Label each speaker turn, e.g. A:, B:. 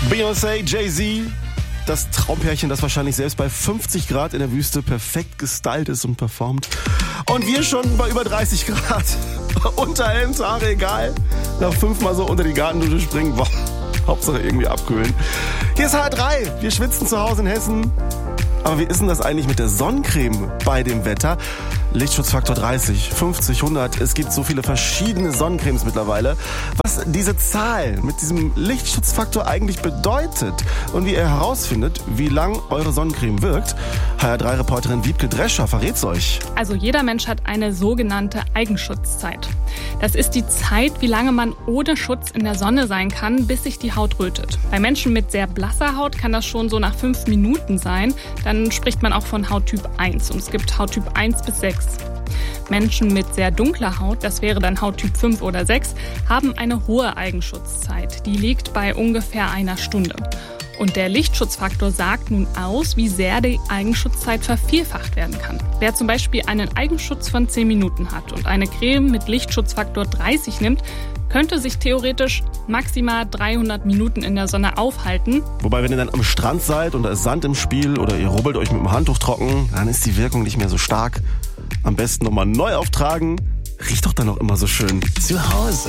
A: Beyoncé, Jay-Z, das Traumpärchen, das wahrscheinlich selbst bei 50 Grad in der Wüste perfekt gestylt ist und performt. Und wir schon bei über 30 Grad. Unterhemd, Haare egal. Nach 5-mal so unter die Gartendusche springen. Boah, Hauptsache irgendwie abkühlen. Hier ist H3. Wir schwitzen zu Hause in Hessen. Aber wie ist denn das eigentlich mit der Sonnencreme bei dem Wetter? Lichtschutzfaktor 30, 50, 100. Es gibt so viele verschiedene Sonnencremes mittlerweile. Was diese Zahl mit diesem Lichtschutzfaktor eigentlich bedeutet und wie ihr herausfindet, wie lang eure Sonnencreme wirkt, HR3-Reporterin Wiebke Drescher verrät's euch.
B: Also jeder Mensch hat eine sogenannte Eigenschutzzeit. Das ist die Zeit, wie lange man ohne Schutz in der Sonne sein kann, bis sich die Haut rötet. Bei Menschen mit sehr blasser Haut kann das schon so nach 5 Minuten sein. Dann spricht man auch von Hauttyp 1 und es gibt Hauttyp 1 bis 6. Menschen mit sehr dunkler Haut, das wäre dann Hauttyp 5 oder 6, haben eine hohe Eigenschutzzeit. Die liegt bei ungefähr 1 Stunde. Und der Lichtschutzfaktor sagt nun aus, wie sehr die Eigenschutzzeit vervierfacht werden kann. Wer zum Beispiel einen Eigenschutz von 10 Minuten hat und eine Creme mit Lichtschutzfaktor 30 nimmt, könnte sich theoretisch maximal 300 Minuten in der Sonne aufhalten.
A: Wobei, wenn ihr dann am Strand seid und da ist Sand im Spiel oder ihr rubbelt euch mit dem Handtuch trocken, dann ist die Wirkung nicht mehr so stark. Am besten nochmal neu auftragen. Riecht doch dann noch immer so schön.
C: Zu Hause